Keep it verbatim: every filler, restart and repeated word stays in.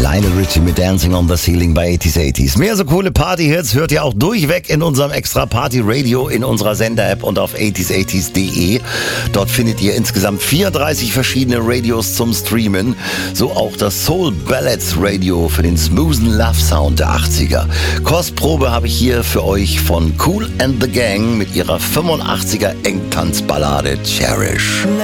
Lionel Richie mit Dancing on the Ceiling bei eighties eighties. Mehr so coole Party-Hits hört ihr auch durchweg in unserem extra Party-Radio in unserer Sender-App und auf eighties eighties punkt de. Dort findet ihr insgesamt vierunddreißig verschiedene Radios zum Streamen. So auch das Soul Ballads Radio für den smoothen Love-Sound der achtziger. Kostprobe habe ich hier für euch von Kool and the Gang mit ihrer fünfundachtziger Engtanzballade Cherish.